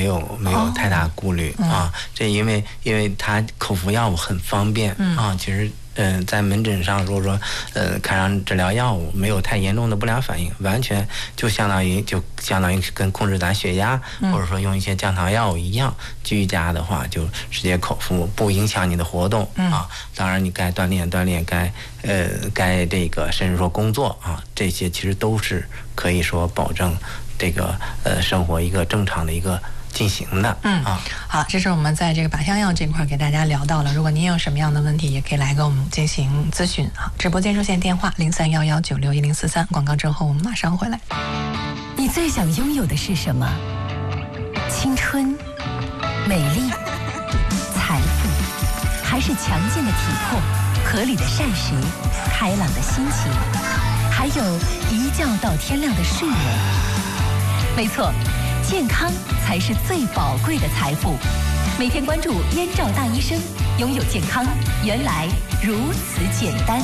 没有太大顾虑啊。这因为它口服药物很方便啊，其实。在门诊上，如果说开上治疗药物没有太严重的不良反应，完全就相当于跟控制咱血压，或者说用一些降糖药物一样，居家的话就直接口服，不影响你的活动啊。当然你该锻炼，该这个甚至说工作啊，这些其实都是可以说保证这个生活一个正常的一个进行的。 好，这是我们在这个靶向药这块给大家聊到了。如果您有什么样的问题，也可以来跟我们进行咨询啊。直播间热线电话0311961043，广告之后我们马上回来。 你最想拥有的是什么？青春、美丽、财富，还是强健的体魄、合理的膳食、开朗的心情，还有一觉到天亮的睡眠？没错，健康才是最宝贵的财富。每天关注燕赵大医生，拥有健康原来如此简单。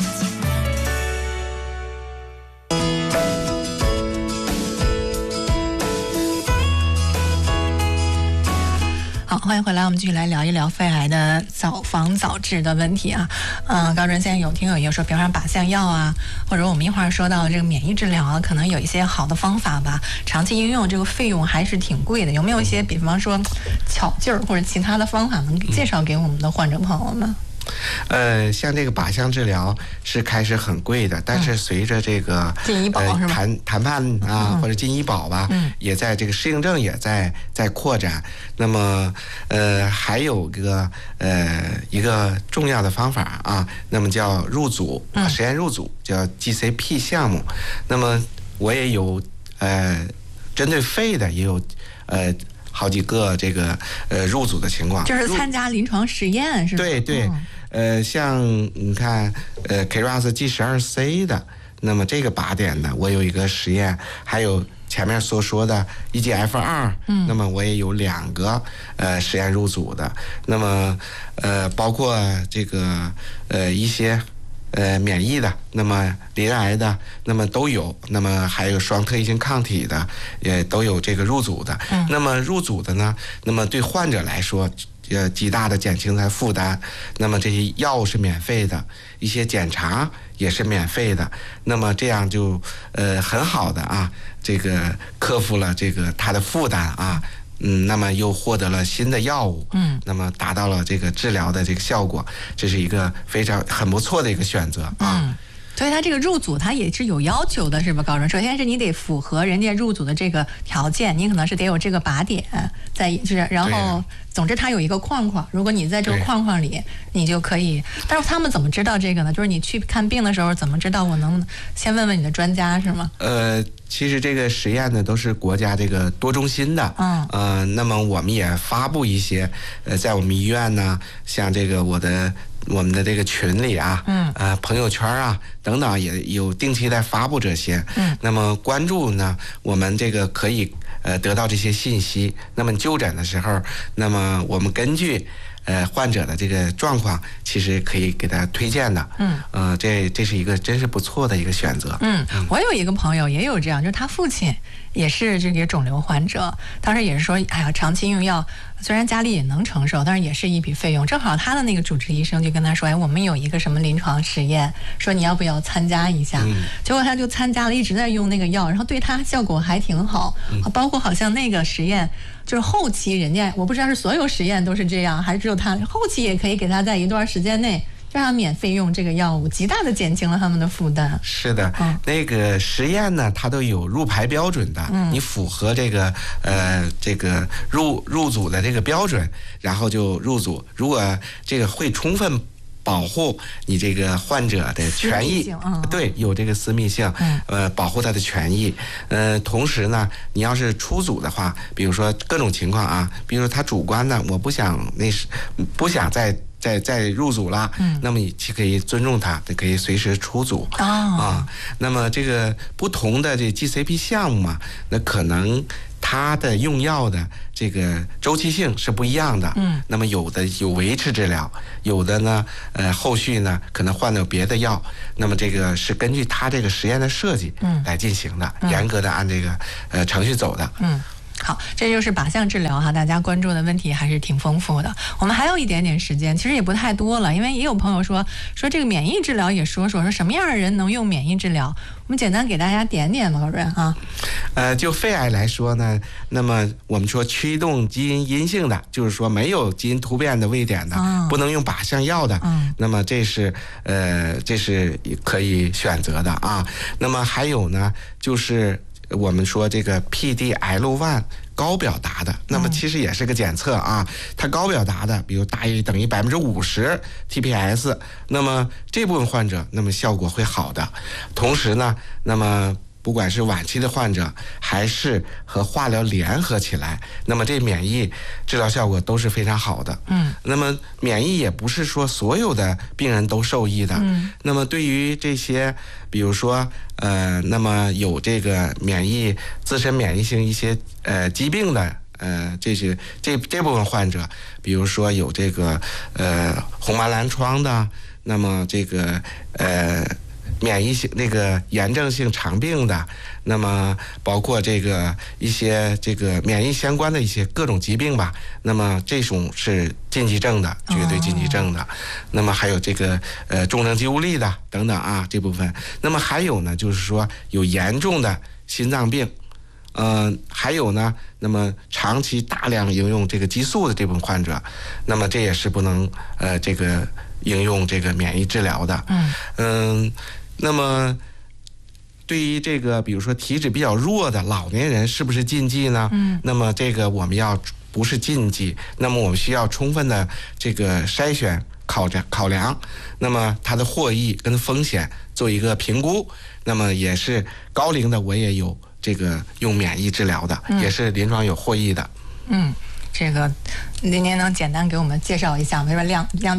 好，欢迎回来，我们继续来聊一聊肺癌的早防早治的问题啊。高主任，现在有听友也说，比方说靶向药啊，或者我们一会儿说到这个免疫治疗啊，可能有一些好的方法吧，长期应用这个费用还是挺贵的。有没有一些比方说巧劲儿或者其他的方法能介绍给我们的患者朋友们？ 像这个靶向治疗是开始很贵的，但是随着这个进医保是吧？ 谈判啊，或者进医保吧，也在这个适应症也在扩展。那么还有一个重要的方法啊，那么叫入组实验入组，叫 GCP 项目。那么我也有针对肺的也有好几个这个入组的情况， 就是参加临床实验是吧？ 对。像你看KRAS G12C 的，那么这个靶点呢，我有一个实验，还有前面所说的 EGFR，那么我也有2个实验入组的。那么包括这个一些免疫的，那么鳞癌的，那么都有，那么还有双特异性抗体的，也都有这个入组的。那么入组的呢，那么对患者来说极大的减轻他负担。那么这些药物是免费的，一些检查也是免费的。那么这样就很好的啊，这个克服了这个他的负担啊。那么又获得了新的药物，那么达到了这个治疗的这个效果，这是一个很不错的一个选择啊。 所以它这个入组它也是有要求的，是吧，高主任？首先是你得符合人家入组的这个条件，你可能是得有这个靶点然后总之它有一个框框，如果你在这个框框里，你就可以。但是他们怎么知道这个呢？就是你去看病的时候怎么知道？我能先问问你的专家是吗？ 其实这个实验呢都是国家这个多中心的，那么我们也发布一些，在我们医院呢，像这个我们的这个群里啊，朋友圈啊等等，也有定期在发布这些。那么关注呢，我们这个可以得到这些信息。那么就诊的时候，那么我们根据患者的这个状况，其实可以给他推荐的。这是一个真是不错的一个选择。 我有一个朋友也有这样，就是他父亲也是这个肿瘤患者，当时也是说，哎呀，长期用药，虽然家里也能承受，但是也是一笔费用。正好他的那个主治医生就跟他说，哎，我们有一个什么临床实验，说你要不要参加一下？结果他就参加了，一直在用那个药，然后对他效果还挺好。包括好像那个实验，就是后期人家我不知道是所有实验都是这样，还是只有他后期也可以给他在一段时间内让他免费用这个药物，极大的减轻了他们的负担。 是的，那个实验呢，它都有入排标准的，你符合这个入组的这个标准，然后就入组。如果这个会充分保护你这个患者的权益，对，有这个私密性，保护他的权益。同时呢，你要是出组的话，比如说各种情况啊，比如说他主观的，我不想再入组了，那么你可以尊重他，可以随时出组那么这个不同的这 GCP 项目嘛，那可能它的用药的这个周期性是不一样的。那么有的有维持治疗，有的呢后续呢可能换到别的药。那么这个是根据它这个实验的设计来进行的，严格的按这个程序走的。 好，这就是靶向治疗哈，大家关注的问题还是挺丰富的。我们还有一点点时间，其实也不太多了，因为也有朋友说这个免疫治疗也说什么样的人能用免疫治疗？我们简单给大家点吧，高润啊。 就肺癌来说呢，那么我们说驱动基因阴性的，就是说没有基因突变的位点的，不能用靶向药的，那么这是可以选择的啊。那么还有呢，就是我们说这个 PD-L1 高表达的，那么其实也是个检测啊，它高表达的，比如大于等于50%TPS， 那么这部分患者，那么效果会好的。同时呢，那么不管是晚期的患者，还是和化疗联合起来，那么这免疫治疗效果都是非常好的。那么免疫也不是说所有的病人都受益的。那么对于这些，比如说那么有这个自身免疫性一些疾病的这部分患者，比如说有这个红斑狼疮的，那么这个免疫性那个炎症性肠病的，那么包括这个一些这个免疫相关的一些各种疾病吧，那么这种是禁忌症的，绝对禁忌症的。那么还有这个重症肌无力的等等啊，这部分。那么还有呢，就是说有严重的心脏病，还有呢，那么长期大量应用这个激素的这部分患者，那么这也是不能这个应用这个免疫治疗的。那么对于这个比如说体质比较弱的老年人，是不是禁忌呢？那么这个我们要不是禁忌，那么我们需要充分的这个筛选考量，那么它的获益跟风险做一个评估。那么也是高龄的我也有这个用免疫治疗的，也是临床有获益的。 这个您能简单给我们介绍一下吗？说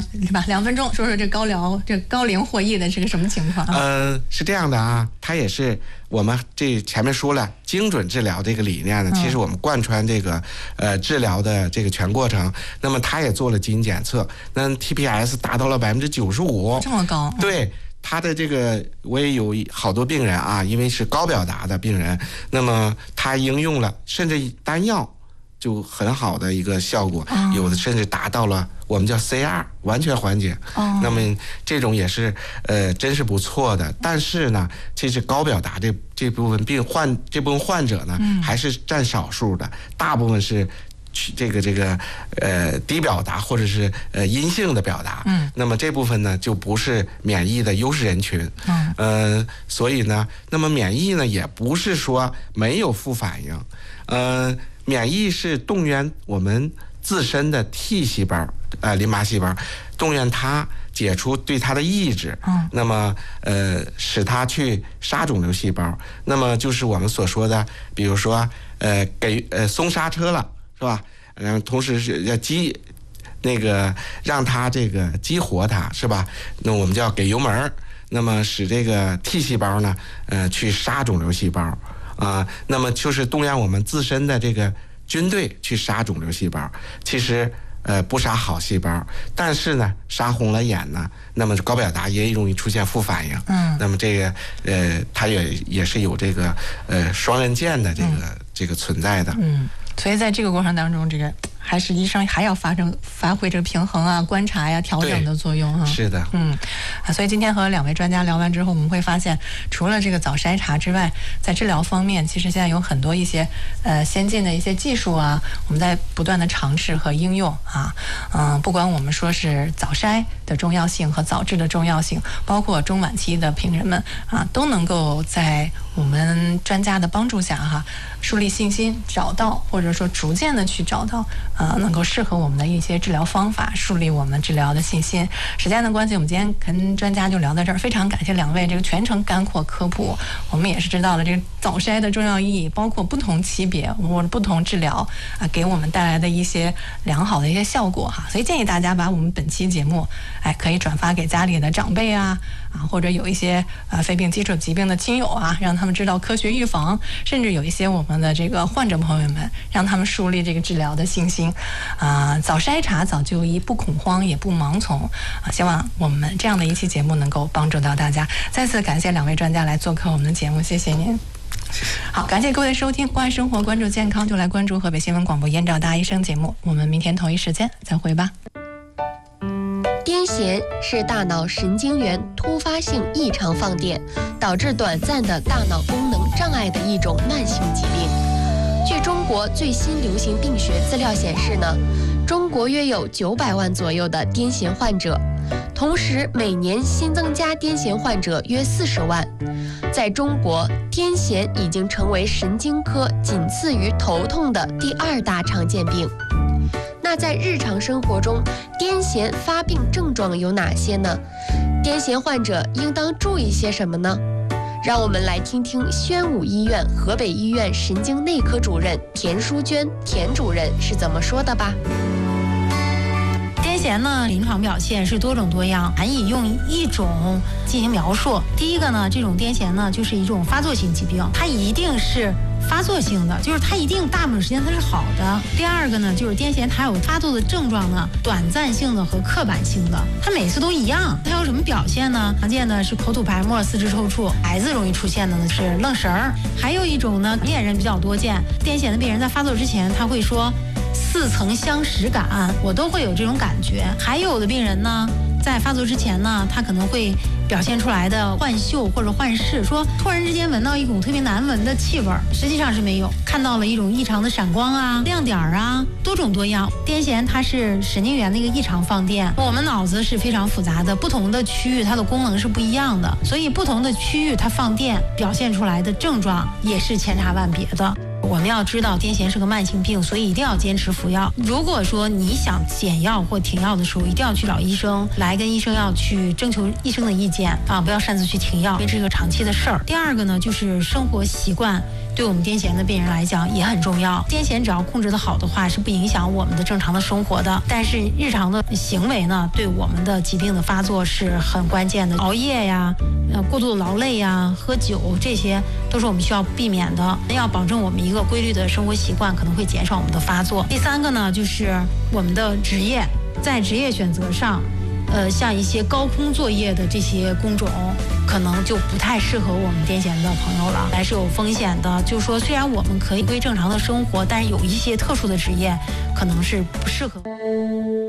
2分钟，说这高龄获益的是个什么情况？ 是这样的啊，它也是我们这前面说了精准治疗这个理念呢，其实我们贯穿这个治疗的这个全过程。那么它也做了基因检测，那 TPS 达到了95%，这么高？ 对。他的这个我也有好多病人啊，因为是高表达的病人，那么他应用了甚至单药就很好的一个效果，有的甚至达到了我们叫 CR 完全缓解。那么这种也是真是不错的。但是呢，其实高表达这部分患者呢，还是占少数的，大部分是这个低表达或者是阴性的表达。那么这部分呢就不是免疫的优势人群。所以呢，那么免疫呢也不是说没有副反应。免疫是动员我们自身的 T 细胞淋巴细胞，动员它解除对它的抑制，那么使它去杀肿瘤细胞。那么就是我们所说的，比如说松刹车了，是吧？同时是要让它这个激活它，是吧？那我们叫给油门，那么使这个 T 细胞呢去杀肿瘤细胞。那么就是动员我们自身的这个军队去杀肿瘤细胞。其实不杀好细胞，但是呢杀红了眼呢，那么高表达也容易出现副反应。那么这个它也是有这个双刃剑的这个存在的。 所以在这个过程当中，这个还是医生还要发挥这个平衡啊、观察呀、调整的作用啊。 是的， 所以今天和2位专家聊完之后，我们会发现，除了这个早筛查之外，在治疗方面，其实现在有很多一些先进的一些技术啊，我们在不断的尝试和应用啊。不管我们说是早筛的重要性和早治的重要性，包括中晚期的病人们啊，都能够在我们专家的帮助下树立信心，找到或者说逐渐的去找到能够适合我们的一些治疗方法，树立我们治疗的信心。时间的关系，我们今天跟专家就聊到这儿，非常感谢2位这个全程干货科普。我们也是知道了这个早筛的重要意义，包括不同级别或者不同治疗给我们带来的一些良好的一些效果所以建议大家把我们本期节目可以转发给家里的长辈或者有一些肺病基础疾病的亲友让他们知道科学预防，甚至有一些我们的这个患者朋友们，让他们树立这个治疗的信心早筛查、早就医，不恐慌也不盲从希望我们这样的一期节目能够帮助到大家。再次感谢2位专家来做客我们的节目，谢谢您。 好，感谢各位的收听，关爱生活，关注健康，就来关注河北新闻广播燕赵大医生节目。我们明天同一时间再会吧。 癫痫是大脑神经元突发性异常放电，导致短暂的大脑功能障碍的一种慢性疾病。据中国最新流行病学资料显示呢，中国约有900万左右的癫痫患者，同时每年新增加癫痫患者约40万。在中国，癫痫已经成为神经科仅次于头痛的第2大常见病。那在日常生活中，癫痫发病症状有哪些呢？癫痫患者应当注意些什么呢？让我们来听听宣武医院河北医院神经内科主任田淑娟田主任是怎么说的吧。 癫痫呢，临床表现是多种多样，难以用一种进行描述。第一个呢，这种癫痫呢就是一种发作性疾病，它一定是发作性的，就是它一定大部分时间它是好的。第二个呢，就是癫痫它有发作的症状呢，短暂性的和刻板性的，它每次都一样。它有什么表现呢？常见的是口吐白沫、四肢抽搐，孩子容易出现的呢是愣神儿。还有一种呢，恋人比较多见，癫痫的病人在发作之前他会说似曾相识感，我都会有这种感觉。还有的病人呢，在发作之前呢，他可能会表现出来的幻嗅或者幻视，说突然之间闻到一股特别难闻的气味，实际上是没有，看到了一种异常的闪光啊、亮点啊，多种多样。癫痫它是神经元的一个异常放电，我们脑子是非常复杂的，不同的区域它的功能是不一样的，所以不同的区域它放电表现出来的症状也是千差万别的。我们要知道癫痫是个慢性病，所以一定要坚持服药。如果说你想减药或停药的时候，一定要去找医生，来跟医生要去征求医生的意见啊，不要擅自去停药，因为这是个长期的事儿。第二个呢，就是生活习惯对我们癫痫的病人来讲也很重要。癫痫只要控制得好的话，是不影响我们的正常的生活的。但是日常的行为呢，对我们的疾病的发作是很关键的。熬夜呀，过度的劳累呀，喝酒，这些都是我们需要避免的。要保证我们一个规律的生活习惯，可能会减少我们的发作。第三个呢，就是我们的职业，在职业选择上，像一些高空作业的这些工种，可能就不太适合我们癫痫的朋友了，还是有风险的。就是说，虽然我们可以归正常的生活，但是有一些特殊的职业可能是不适合。